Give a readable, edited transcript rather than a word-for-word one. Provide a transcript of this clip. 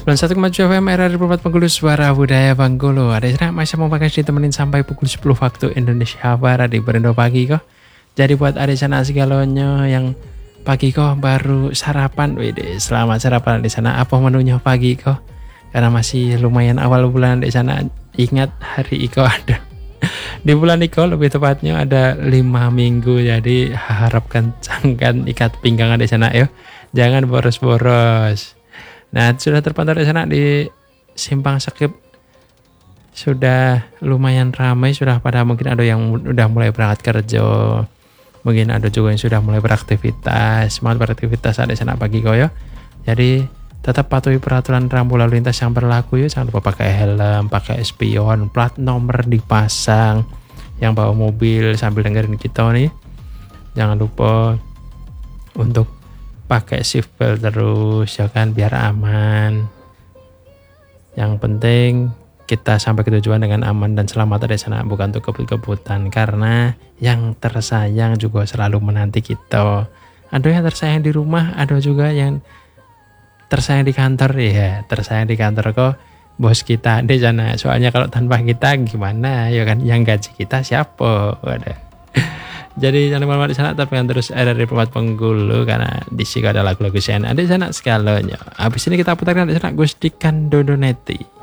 91 Maju FM RRI Perempat Bengkulu, suara budaya Bengkulu. Ada sana masih mau pakai ditemenin sampai pukul 10 waktu Indonesia Barat di Berindo pagi kok. Jadi buat ada sana segalanya yang pagi kok baru sarapan, wede selamat sarapan di sana. Apa menunya pagi kok? Karena masih lumayan awal bulan di sana. Ingat hari Iko ada di bulan Iko, lebih tepatnya ada 5 minggu. Jadi harap kencangkan ikat pinggang di sana yuk. Jangan boros-boros. Nah, sudah terpantau di sana di Simpang Sekip. Sudah lumayan ramai, sudah pada mungkin ada yang udah mulai berangkat kerja. Mungkin ada juga yang sudah mulai beraktivitas. Semangat beraktivitas ada di sana pagi kok ya. Jadi tetap patuhi peraturan rambu lalu lintas yang berlaku ya. Jangan lupa pakai helm, pakai spion, plat nomor dipasang. Yang bawa mobil sambil dengerin kita nih, jangan lupa untuk pakai seatbelt terus ya kan, biar aman. Yang penting kita sampai ke tujuan dengan aman dan selamat dari sana, bukan untuk kebut-kebutan, karena yang tersayang juga selalu menanti kita. Ada yang tersayang di rumah, ada juga yang tersayang di kantor ya. Tersayang di kantor kok bos kita di sana. Soalnya kalau tanpa kita gimana ya kan, yang gaji kita siapa? Waduh. Jadi jangan lupa di sana, tapi yang terus ada di Perempat Bengkulu karena di sini ada lagu-lagu sana. Ada di sana segalanya. Habis ini kita putarkan di sana Gustikan Dodoneti.